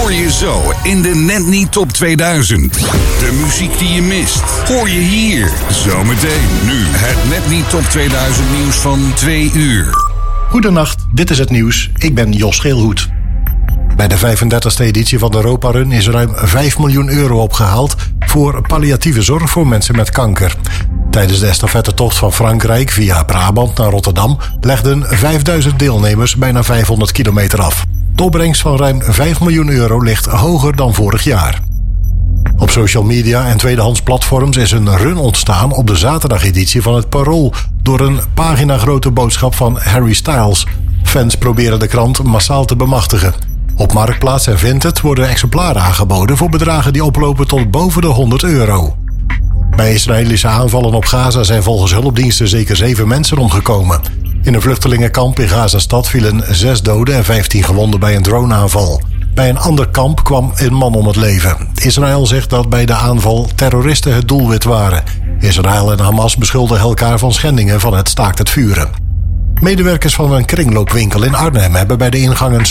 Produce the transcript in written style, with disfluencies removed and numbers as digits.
hoor je zo in de Net Niet Top 2000. De muziek die je mist, hoor je hier. Zometeen nu het Net Niet Top 2000 nieuws van 2 uur. Goedenacht, dit is het nieuws. Ik ben Jos Geelhoed. Bij de 35e editie van de Europa Run is ruim 5 miljoen euro opgehaald voor palliatieve zorg voor mensen met kanker. Tijdens de estafettetocht van Frankrijk via Brabant naar Rotterdam legden 5000 deelnemers bijna 500 kilometer af. De opbrengst van ruim 5 miljoen euro ligt hoger dan vorig jaar. Op social media en tweedehands platforms is een run ontstaan op de zaterdageditie van het Parool door een paginagrote boodschap van Harry Styles. Fans proberen de krant massaal te bemachtigen. Op Marktplaats en Vinted worden exemplaren aangeboden voor bedragen die oplopen tot boven de 100 euro. Bij Israëlische aanvallen op Gaza zijn volgens hulpdiensten zeker 7 mensen omgekomen. In een vluchtelingenkamp in Gaza-stad vielen 6 doden en 15 gewonden bij een droneaanval. Bij een ander kamp kwam een man om het leven. Israël zegt dat bij de aanval terroristen het doelwit waren. Israël en Hamas beschuldigen elkaar van schendingen van het staakt het vuren. Medewerkers van een kringloopwinkel in Arnhem hebben bij de ingang een